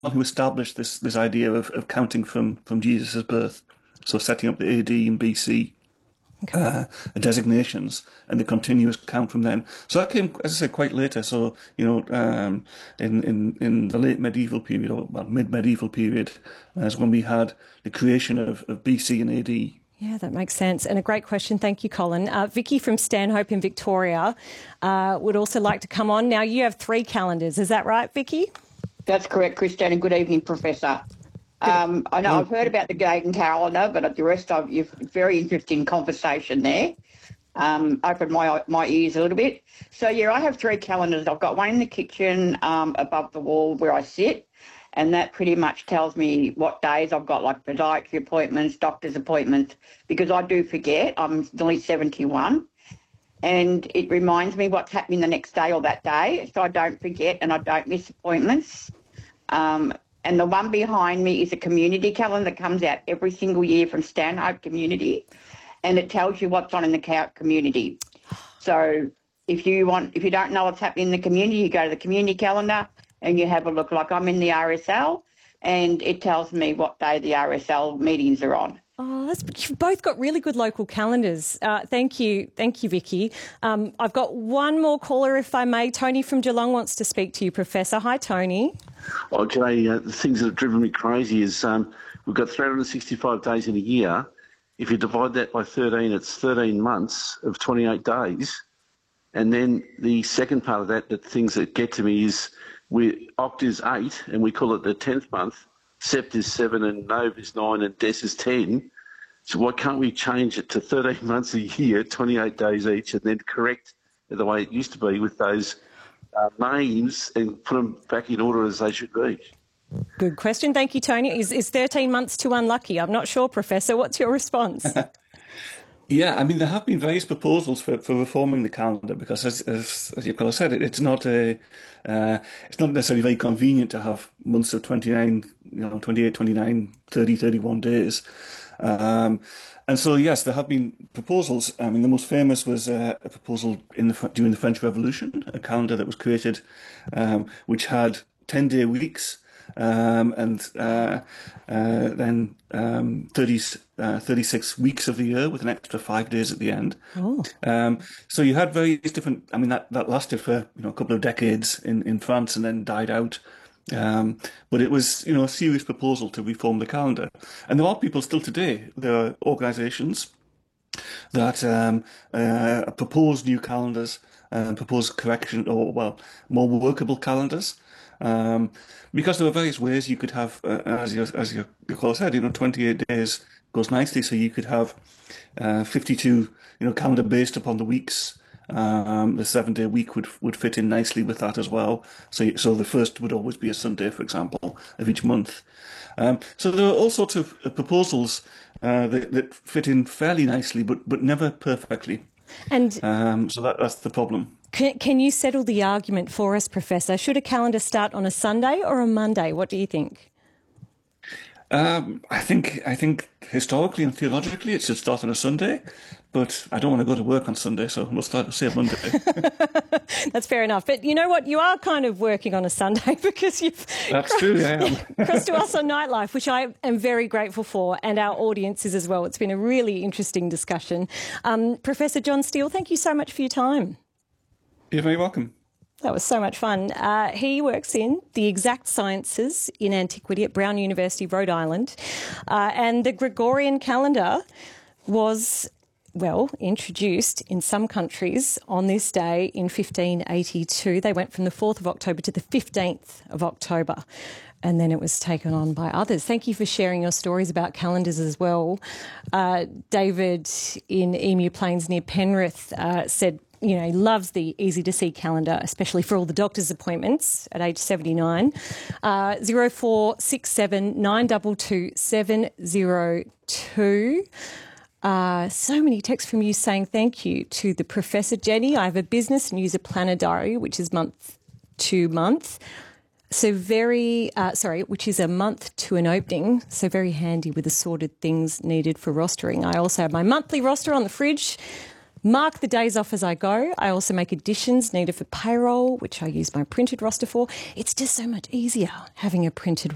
who established this idea of counting from Jesus' birth. So setting up the AD and BC designations and the continuous count from then. So that came, as I said, quite later. So in the late medieval period, or well, mid-medieval period, is when we had the creation of BC and AD. Yeah, that makes sense. And a great question. Thank you, Colin. Vicky from Stanhope in Victoria would also like to come on. Now, you have 3 calendars. Is that right, Vicky? That's correct, Christine, and good evening, Professor. I know I've heard about the Gayton calendar, but the rest of you, very interesting conversation there. Opened my ears a little bit. So, yeah, I have 3 calendars. I've got one in the kitchen above the wall where I sit, and that pretty much tells me what days I've got, like podiatry appointments, doctor's appointments, because I do forget. I'm nearly 71, and it reminds me what's happening the next day or that day, so I don't forget and I don't miss appointments. And the one behind me is a community calendar that comes out every single year from Stanhope Community, and it tells you what's on in the community. So if you don't know what's happening in the community, you go to the community calendar and you have a look. Like I'm in the RSL, and it tells me what day the RSL meetings are on. Oh, you've both got really good local calendars. Thank you, Vicky. I've got one more caller, if I may. Tony from Geelong wants to speak to you, Professor. Hi, Tony. Oh, G'day. The things that have driven me crazy is we've got 365 days in a year. If you divide that by 13, it's 13 months of 28 days. And then the second part of that, the things that get to me is Oct is 8, and we call it the 10th month. Sept is 7, and Nov is 9, and Des is 10. So why can't we change it to 13 months a year, 28 days each, and then correct the way it used to be with those names and put them back in order as they should be? Good question. Thank you, Tony. Is 13 months too unlucky? I'm not sure, Professor. What's your response? Yeah, I mean, there have been various proposals for reforming the calendar because, as you've kind of said, it's not necessarily very convenient to have months of 29, 28, 29, 30, 31 days. And so, yes, there have been proposals. I mean, the most famous was a proposal during the French Revolution, a calendar that was created which had 10-day weeks and then 36 weeks of the year with an extra 5 days at the end. Oh. So you had various different, I mean, that lasted for a couple of decades in France and then died out. But it was, a serious proposal to reform the calendar. And there are people still today, there are organisations that propose new calendars and propose correction or, more workable calendars. Because there are various ways you could have, as your caller said, 28 days goes nicely. So you could have 52, calendar based upon the weeks. The 7-day week would fit in nicely with that as well. So the first would always be a Sunday, for example, of each month. So there are all sorts of proposals that fit in fairly nicely, but never perfectly. And so that's the problem. Can you settle the argument for us, Professor? Should a calendar start on a Sunday or a Monday? What do you think? I think historically and theologically it should start on a Sunday, but I don't want to go to work on Sunday, so we'll start say Monday. That's fair enough. But you know what? You are kind of working on a Sunday because you've That's true, I am. crossed to us on Nightlife, which I am very grateful for, and our audiences as well. It's been a really interesting discussion. Professor John Steele, thank you so much for your time. You're very welcome. That was so much fun. He works in the exact sciences in antiquity at Brown University, Rhode Island. And the Gregorian calendar was, introduced in some countries on this day in 1582. They went from the 4th of October to the 15th of October. And then it was taken on by others. Thank you for sharing your stories about calendars as well. David in Emu Plains near Penrith said, he loves the easy-to-see calendar, especially for all the doctor's appointments at age 79. 0467 922 702. So many texts from you saying thank you to the Professor. Jenny, I have a business and use a planner diary, which is month to month. So which is a month to an opening. So very handy with assorted things needed for rostering. I also have my monthly roster on the fridge. Mark the days off as I go. I also make additions needed for payroll, which I use my printed roster for. It's just so much easier having a printed